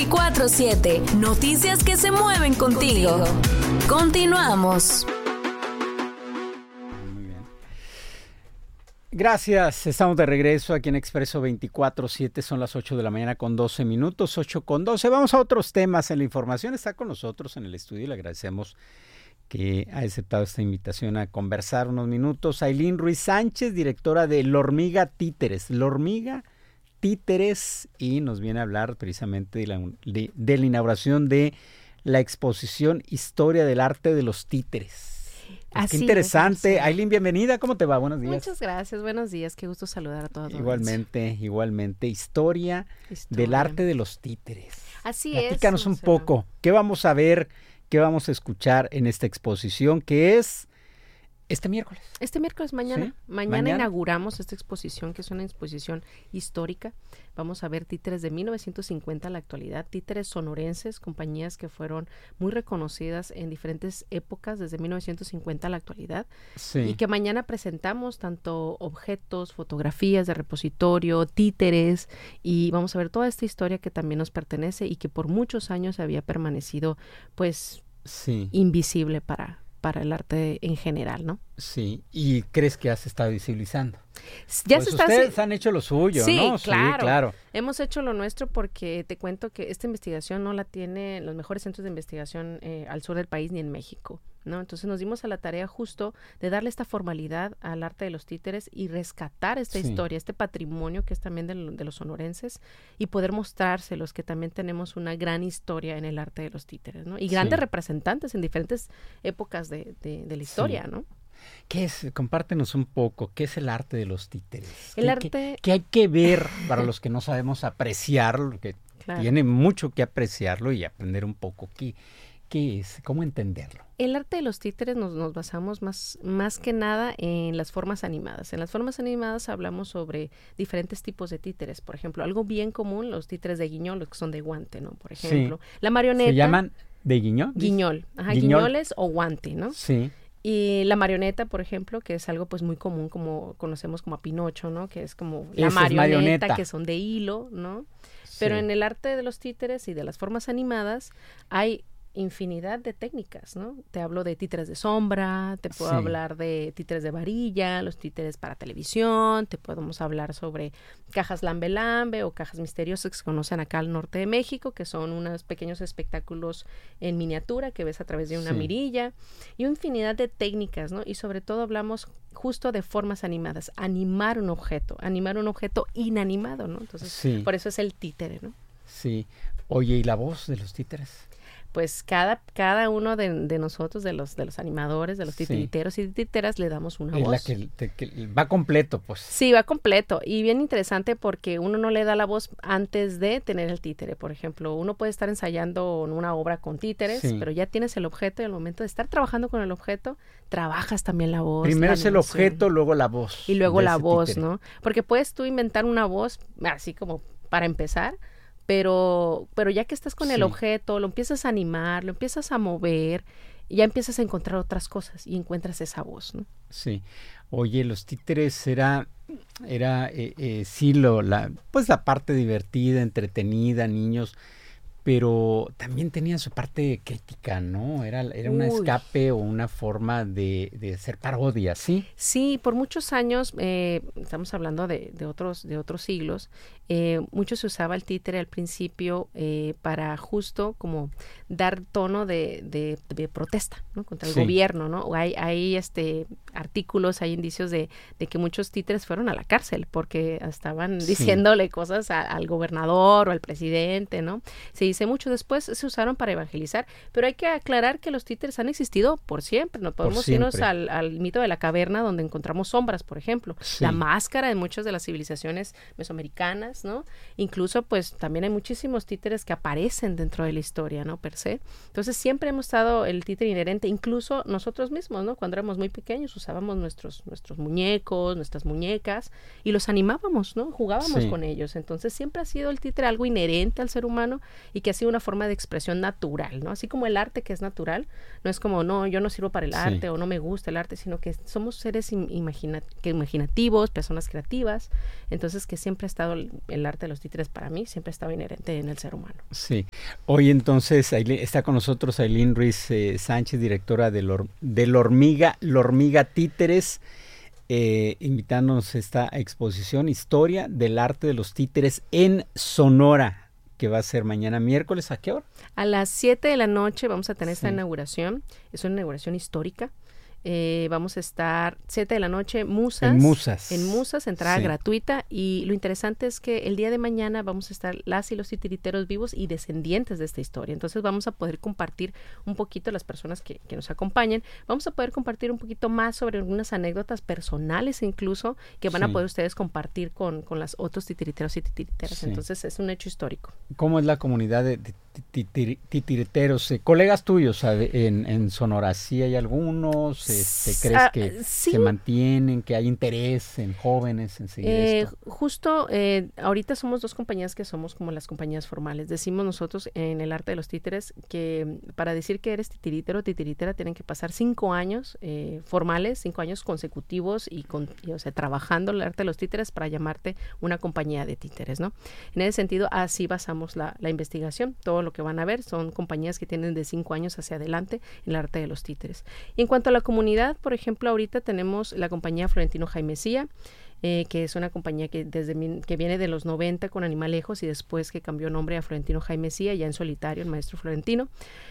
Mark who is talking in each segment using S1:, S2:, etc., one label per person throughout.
S1: 24/7. Noticias que se mueven contigo. Continuamos.
S2: Muy bien. Gracias, estamos de regreso aquí en Expreso 24/7, son las 8 de la mañana con 12 minutos, 8:12. Vamos a otros temas en la información. Está con nosotros en el estudio y le agradecemos que ha aceptado esta invitación a conversar unos minutos. Ailín Ruiz Sánchez, directora de La Hormiga Títeres. La Hormiga Títeres, y nos viene a hablar precisamente de la inauguración de la exposición Historia del Arte de los Títeres. Pues qué interesante. Ailín, bienvenida. ¿Cómo te va? Buenos días.
S3: Muchas gracias. Buenos días. Qué gusto saludar a todos.
S2: Igualmente. Historia del arte de los títeres.
S3: Así
S2: Platícanos un poco. ¿Qué vamos a ver? ¿Qué vamos a escuchar en esta exposición que es este miércoles?
S3: Este miércoles, mañana.
S2: ¿Sí?
S3: Mañana inauguramos esta exposición, que es una exposición histórica. Vamos a ver títeres de 1950 a la actualidad, títeres sonorenses, compañías que fueron muy reconocidas en diferentes épocas, desde 1950 a la actualidad.
S2: Sí.
S3: Y que mañana presentamos tanto objetos, fotografías de repositorio, títeres, y vamos a ver toda esta historia que también nos pertenece y que por muchos años había permanecido, pues, invisible para el arte en general, ¿no?
S2: Sí, ¿y crees que has estado visibilizando?
S3: Ya
S2: pues
S3: se está
S2: ustedes han hecho lo suyo,
S3: sí,
S2: ¿no?
S3: Claro.
S2: Sí, claro.
S3: Hemos hecho lo nuestro porque te cuento que esta investigación no la tienen los mejores centros de investigación al sur del país ni en México, ¿no? Entonces nos dimos a la tarea justo de darle esta formalidad al arte de los títeres y rescatar esta historia, este patrimonio que es también de los sonorenses, y poder mostrárselos que también tenemos una gran historia en el arte de los títeres, ¿no? Y grandes representantes en diferentes épocas de la historia, ¿no?
S2: ¿Qué es? Compártenos un poco. ¿Qué es el arte de los títeres? ¿Qué hay que ver para los que no sabemos apreciarlo? Que tiene mucho que apreciarlo y aprender un poco. ¿Qué es? ¿Cómo entenderlo?
S3: El arte de los títeres nos basamos más que nada en las formas animadas. En las formas animadas hablamos sobre diferentes tipos de títeres. Por ejemplo, algo bien común, los títeres de guiñol, los que son de guante, ¿no? Por ejemplo, la marioneta.
S2: ¿Se llaman de guiñol?
S3: Guiñol. Ajá, guiñoles o guante, ¿no?
S2: Sí.
S3: Y la marioneta, por ejemplo, que es algo pues muy común, como conocemos como a Pinocho, ¿no? Que es como la marioneta, que son de hilo, ¿no? Pero en el arte de los títeres y de las formas animadas hay infinidad de técnicas, ¿no? Te hablo de títeres de sombra, te puedo hablar de títeres de varilla, los títeres para televisión, te podemos hablar sobre cajas lambe-lambe o cajas misteriosas que se conocen acá al norte de México, que son unos pequeños espectáculos en miniatura que ves a través de una mirilla, y infinidad de técnicas, ¿no? Y sobre todo hablamos justo de formas animadas, animar un objeto inanimado, ¿no? Entonces, por eso es el títere, ¿no?
S2: Sí. Oye, ¿y la voz de los títeres?
S3: Pues cada uno de nosotros, de los animadores, de los titiriteros y titeriteras, le damos una voz.
S2: Es la que va completo, pues.
S3: Sí, va completo. Y bien interesante porque uno no le da la voz antes de tener el títere. Por ejemplo, uno puede estar ensayando una obra con títeres, pero ya tienes el objeto y al momento de estar trabajando con el objeto, trabajas también la voz.
S2: Primero es el objeto, luego la voz.
S3: Y luego la voz, títere, ¿no? Porque puedes tú inventar una voz así como para empezar, pero ya que estás con el objeto, lo empiezas a animar, lo empiezas a mover, y ya empiezas a encontrar otras cosas y encuentras esa voz, ¿no?
S2: Sí. Oye, los títeres era la parte divertida, entretenida, niños, pero también tenía su parte crítica, ¿no? Era un escape o una forma de hacer parodia, ¿sí?
S3: Sí, por muchos años, estamos hablando de otros siglos, mucho se usaba el títere al principio para justo como dar tono de protesta, ¿no? Contra el gobierno, ¿no? Hay artículos, hay indicios de que muchos títeres fueron a la cárcel porque estaban diciéndole cosas al gobernador o al presidente, ¿no? Se dice mucho. Después se usaron para evangelizar, pero hay que aclarar que los títeres han existido por siempre. No podemos irnos al mito de la caverna, donde encontramos sombras, por ejemplo. La máscara de muchas de las civilizaciones mesoamericanas, ¿no? Incluso, pues, también hay muchísimos títeres que aparecen dentro de la historia, ¿no? Per se. Entonces, siempre hemos estado el títere inherente, incluso nosotros mismos, ¿no? Cuando éramos muy pequeños, usábamos nuestros muñecos, nuestras muñecas, y los animábamos, ¿no? Jugábamos con ellos. Entonces, siempre ha sido el títere algo inherente al ser humano y y que ha sido una forma de expresión natural, ¿no? Así como el arte que es natural, no es como, no, yo no sirvo para el arte o no me gusta el arte, sino que somos seres imaginativos, personas creativas, entonces que siempre ha estado el arte de los títeres para mí, siempre ha estado inherente en el ser humano.
S2: Sí. Hoy entonces está con nosotros Ailín Ruiz Sánchez, directora de La Hormiga Títeres, invitándonos a esta exposición Historia del Arte de los Títeres en Sonora, que va a ser mañana miércoles. ¿A qué hora?
S3: A las 7 de la noche vamos a tener esta inauguración. Es una inauguración histórica. Vamos a estar 7 de la noche, En Musas, entrada gratuita. Y lo interesante es que el día de mañana vamos a estar las y los titiriteros vivos y descendientes de esta historia. Entonces vamos a poder compartir un poquito, las personas que nos acompañen, vamos a poder compartir un poquito más sobre algunas anécdotas personales incluso, que van a poder ustedes compartir con los otros titiriteros y titiriteras. Entonces es un hecho histórico.
S2: ¿Cómo es la comunidad de titiriteros? Colegas tuyos en Sonora, ¿sí hay algunos? ¿Crees que se mantienen, que hay interés en jóvenes en seguir esto?
S3: Justo ahorita somos dos compañías que somos como las compañías formales. Decimos nosotros en el arte de los títeres que para decir que eres titiritero o titiritera tienen que pasar 5 años formales, 5 años consecutivos o sea, trabajando el arte de los títeres para llamarte una compañía de títeres, ¿no? En ese sentido, así basamos la investigación. Todo lo que van a ver son compañías que tienen de 5 años hacia adelante en el arte de los títeres. Y en cuanto a la comunidad, por ejemplo, ahorita tenemos la compañía Florentino Jaimesía, que es una compañía que viene de los 90 con Animalejos y después que cambió nombre a Florentino Jaimesía, ya en solitario, el maestro Florentino.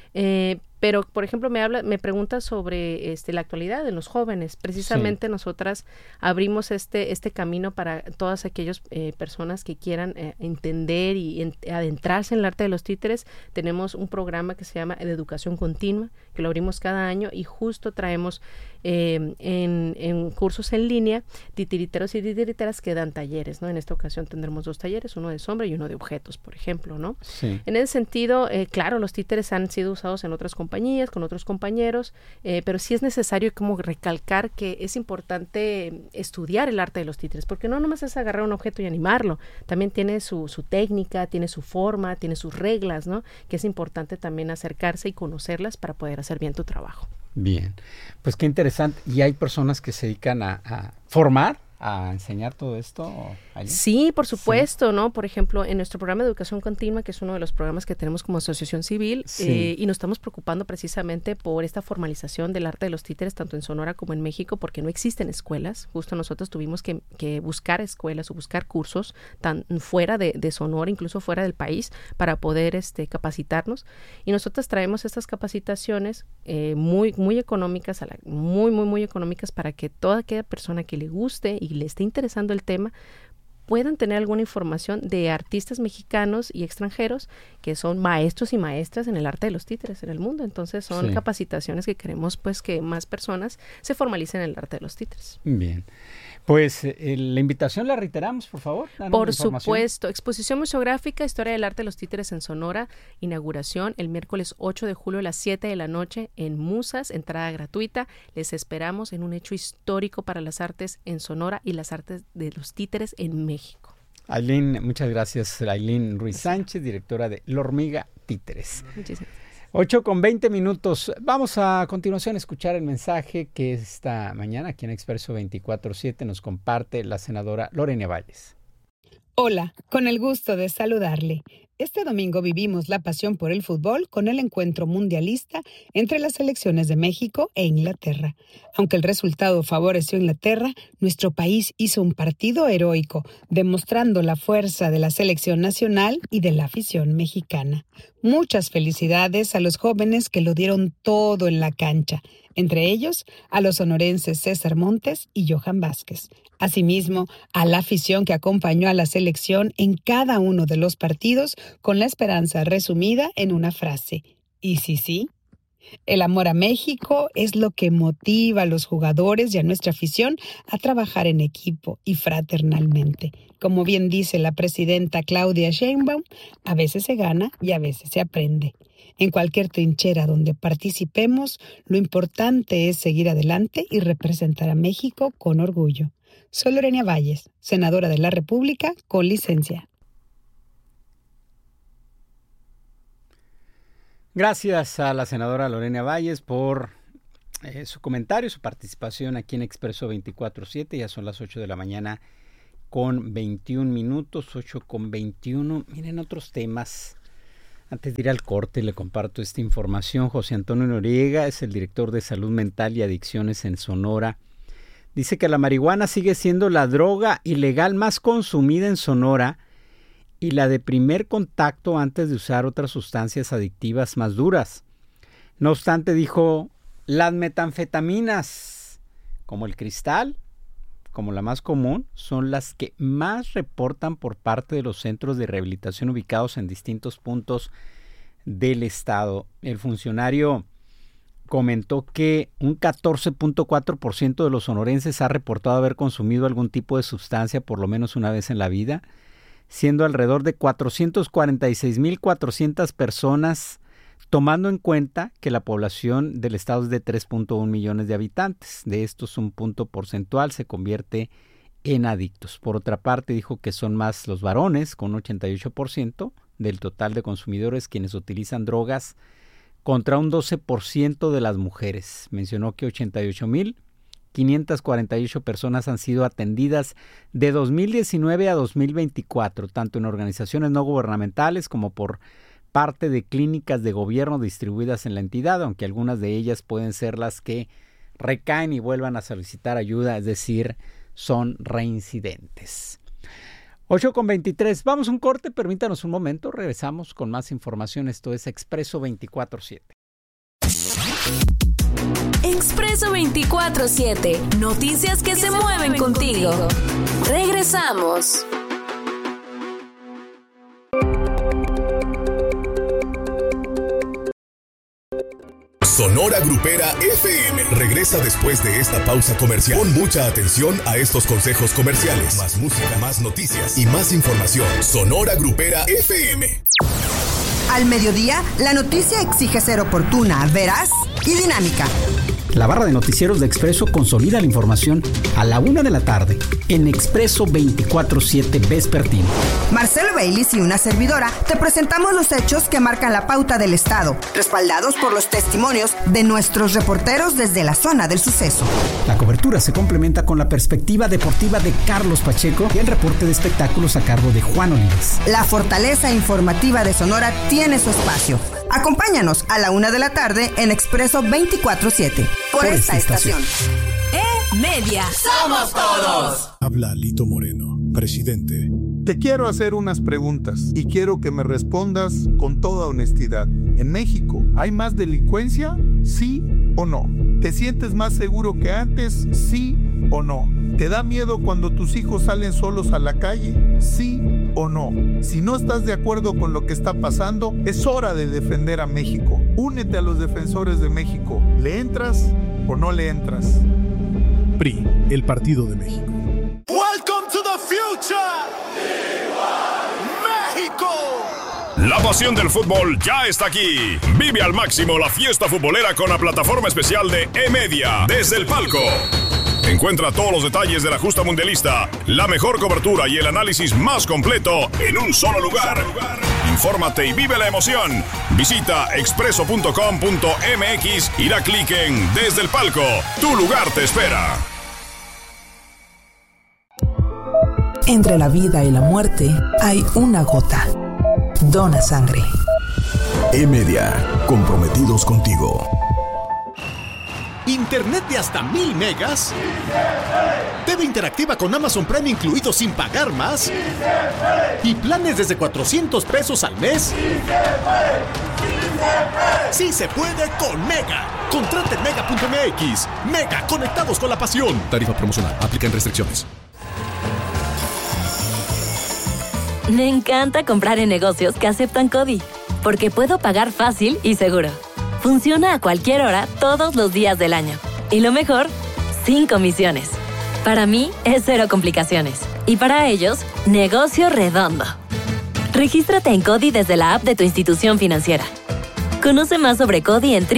S3: Pero, por ejemplo, me pregunta sobre la actualidad de los jóvenes. Precisamente nosotras abrimos este camino para todas aquellas personas que quieran entender y adentrarse en el arte de los títeres. Tenemos un programa que se llama de educación continua, que lo abrimos cada año y justo traemos en cursos en línea titiriteros y titiriteras que dan talleres, ¿no? En esta ocasión tendremos 2 talleres, uno de sombra y uno de objetos, por ejemplo, ¿no?
S2: Sí.
S3: En ese sentido, claro, los títeres han sido usados en otras compañías, con otros compañeros, pero sí es necesario como recalcar que es importante estudiar el arte de los títeres, porque no nomás es agarrar un objeto y animarlo, también tiene su técnica, tiene su forma, tiene sus reglas, ¿no? Que es importante también acercarse y conocerlas para poder hacer bien tu trabajo.
S2: Bien, pues qué interesante. ¿Y hay personas que se dedican a formar, a enseñar todo esto allá?
S3: Sí, por supuesto, ¿no? Por ejemplo, en nuestro programa de educación continua, que es uno de los programas que tenemos como asociación civil, y nos estamos preocupando precisamente por esta formalización del arte de los títeres, tanto en Sonora como en México, porque no existen escuelas. Justo nosotros tuvimos que buscar escuelas o buscar cursos tan fuera de Sonora, incluso fuera del país, para poder capacitarnos. Y nosotros traemos estas capacitaciones muy, muy económicas, muy económicas, para que toda aquella persona que le guste y le esté interesando el tema puedan tener alguna información de artistas mexicanos y extranjeros que son maestros y maestras en el arte de los títeres en el mundo. Entonces son capacitaciones que queremos pues que más personas se formalicen en el arte de los títeres.
S2: Bien. Pues la invitación la reiteramos, por favor.
S3: Por supuesto. Exposición museográfica, Historia del Arte de los Títeres en Sonora. Inauguración el miércoles 8 de julio a las 7 de la noche en Musas. Entrada gratuita. Les esperamos en un hecho histórico para las artes en Sonora y las artes de los títeres en México.
S2: Ailín, muchas gracias. Ailín Ruiz Sánchez, directora de La Hormiga Títeres.
S3: Muchísimas gracias.
S2: 8:20. Vamos a continuación a escuchar el mensaje que esta mañana aquí en Expreso 24/7 nos comparte la senadora Lorena Valles.
S4: Hola, con el gusto de saludarle. Este domingo vivimos la pasión por el fútbol con el encuentro mundialista entre las selecciones de México e Inglaterra. Aunque el resultado favoreció a Inglaterra, nuestro país hizo un partido heroico, demostrando la fuerza de la selección nacional y de la afición mexicana. Muchas felicidades a los jóvenes que lo dieron todo en la cancha, entre ellos a los sonorenses César Montes y Johan Vázquez. Asimismo, a la afición que acompañó a la selección en cada uno de los partidos con la esperanza resumida en una frase: ¿y si sí? El amor a México es lo que motiva a los jugadores y a nuestra afición a trabajar en equipo y fraternalmente. Como bien dice la presidenta Claudia Sheinbaum, a veces se gana y a veces se aprende. En cualquier trinchera donde participemos, lo importante es seguir adelante y representar a México con orgullo. Soy Lorena Valles, senadora de la República con licencia.
S2: Gracias a la senadora Lorena Valles por su comentario, su participación aquí en Expreso 24/7. Ya son las 8 de la mañana con 21 minutos, 8 con 21. Miren otros temas. Antes de ir al corte, le comparto esta información. José Antonio Noriega es el director de Salud Mental y Adicciones en Sonora. Dice que la marihuana sigue siendo la droga ilegal más consumida en Sonora y la de primer contacto antes de usar otras sustancias adictivas más duras. No obstante, dijo, las metanfetaminas, como el cristal, como la más común, son las que más reportan por parte de los centros de rehabilitación ubicados en distintos puntos del estado. El funcionario comentó que un 14.4% de los sonorenses ha reportado haber consumido algún tipo de sustancia por lo menos una vez en la vida, siendo alrededor de 446,400 personas, tomando en cuenta que la población del estado es de 3.1 millones de habitantes. De estos, un punto porcentual se convierte en adictos. Por otra parte, dijo que son más los varones, con 88% del total de consumidores quienes utilizan drogas, contra un 12% de las mujeres. Mencionó que 88,548 personas han sido atendidas de 2019 a 2024, tanto en organizaciones no gubernamentales como por parte de clínicas de gobierno distribuidas en la entidad, aunque algunas de ellas pueden ser las que recaen y vuelvan a solicitar ayuda, es decir, son reincidentes. 8 con 23, vamos a un corte, permítanos un momento, regresamos con más información. Esto es Expreso 24/7.
S1: Expreso 24/7, noticias que se mueven contigo. Regresamos.
S5: Sonora Grupera FM regresa después de esta pausa comercial. Pon mucha atención a estos consejos comerciales. Más música, más noticias y más información. Sonora Grupera FM.
S6: Al mediodía, la noticia exige ser oportuna, veraz y dinámica.
S7: La barra de noticieros de Expreso consolida la información a la 1 de la tarde en Expreso 24/7 Vespertino.
S6: Marcelo Baylis y una servidora te presentamos los hechos que marcan la pauta del Estado, respaldados por los testimonios de nuestros reporteros desde la zona del suceso.
S7: La cobertura se complementa con la perspectiva deportiva de Carlos Pacheco y el reporte de espectáculos a cargo de Juan Olives.
S6: La fortaleza informativa de Sonora tiene su espacio. Acompáñanos a la 1 de la tarde en Expreso 24/7 por esta estación.
S1: Media.
S8: ¡Somos todos!
S5: Habla Lito Moreno, presidente.
S9: Te quiero hacer unas preguntas y quiero que me respondas con toda honestidad. ¿En México hay más delincuencia? ¿Sí o no? ¿Te sientes más seguro que antes? ¿Sí o no? ¿Te da miedo cuando tus hijos salen solos a la calle? ¿Sí o no? Si no estás de acuerdo con lo que está pasando, es hora de defender a México. Únete a los defensores de México. ¿Le entras o no le entras?
S5: PRI, el Partido de México.
S8: Welcome to the future. México.
S10: La pasión del fútbol ya está aquí. Vive al máximo la fiesta futbolera con la plataforma especial de E-Media desde el palco. Encuentra todos los detalles de la justa mundialista, la mejor cobertura y el análisis más completo en un solo lugar. Infórmate y vive la emoción. Visita expreso.com.mx y da clic en Desde el Palco. Tu lugar te espera.
S11: Entre la vida y la muerte hay una gota. Dona sangre.
S5: E-Media, comprometidos contigo.
S12: ¿Internet de hasta 1000 megas? TV interactiva con Amazon Prime incluido sin pagar más. ¿Y planes desde 400 pesos al mes? ¡Sí se puede con Mega! Contrata en mega.mx. Mega, conectados con la pasión. Tarifa promocional. Aplican restricciones.
S13: Me encanta comprar en negocios que aceptan CODI, porque puedo pagar fácil y seguro. Funciona a cualquier hora, todos los días del año. Y lo mejor, sin comisiones. Para mí, es cero complicaciones. Y para ellos, negocio redondo. Regístrate en CODI desde la app de tu institución financiera. Conoce más sobre CODI en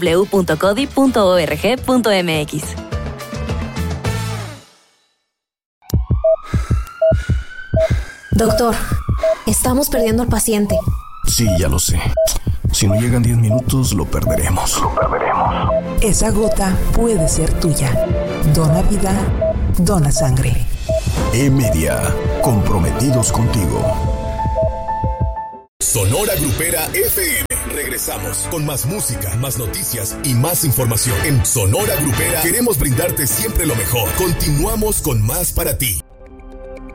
S13: www.codi.org.mx.
S14: Doctor, estamos perdiendo al paciente.
S5: Sí, ya lo sé.
S14: Si no llegan 10 minutos, lo perderemos.
S11: Esa gota puede ser tuya. Dona vida, dona sangre.
S14: E-Media, comprometidos contigo.
S5: Sonora Grupera FM. Regresamos con más música, más noticias y más información. En Sonora Grupera queremos brindarte siempre lo mejor. Continuamos con más para ti.